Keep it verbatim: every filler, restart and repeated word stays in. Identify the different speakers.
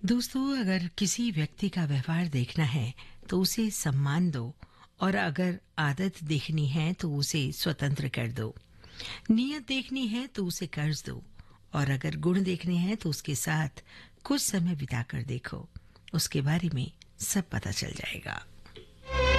Speaker 1: दोस्तों, अगर किसी व्यक्ति का व्यवहार देखना है तो उसे सम्मान दो, और अगर आदत देखनी है तो उसे स्वतंत्र कर दो। नियत देखनी है तो उसे कर्ज दो, और अगर गुण देखने हैं तो उसके साथ कुछ समय बिताकर देखो। उसके बारे में सब पता चल जाएगा।